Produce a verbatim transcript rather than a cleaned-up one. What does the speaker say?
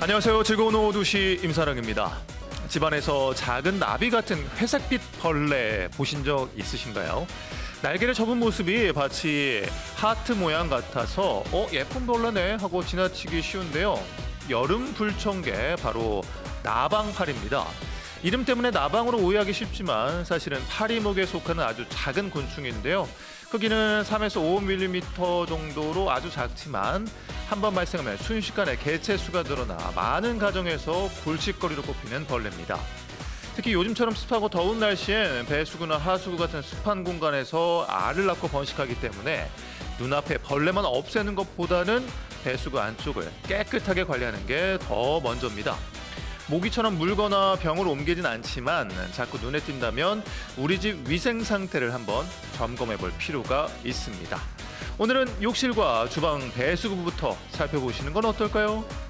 안녕하세요. 즐거운 오후 두 시 임사랑입니다. 집안에서 작은 나비 같은 회색빛 벌레 보신 적 있으신가요? 날개를 접은 모습이 마치 하트 모양 같아서 어 예쁜 벌레네 하고 지나치기 쉬운데요. 여름 불청개 바로 나방파리입니다. 이름 때문에 나방으로 오해하기 쉽지만 사실은 파리목에 속하는 아주 작은 곤충인데요. 크기는 삼에서 오 밀리미터 정도로 아주 작지만 한 번 발생하면 순식간에 개체 수가 늘어나 많은 가정에서 골칫거리로 꼽히는 벌레입니다. 특히 요즘처럼 습하고 더운 날씨엔 배수구나 하수구 같은 습한 공간에서 알을 낳고 번식하기 때문에 눈앞에 벌레만 없애는 것보다는 배수구 안쪽을 깨끗하게 관리하는 게 더 먼저입니다. 모기처럼 물거나 병으로 옮기진 않지만 자꾸 눈에 띈다면 우리 집 위생 상태를 한번 점검해 볼 필요가 있습니다. 오늘은 욕실과 주방 배수구부터 살펴보시는 건 어떨까요?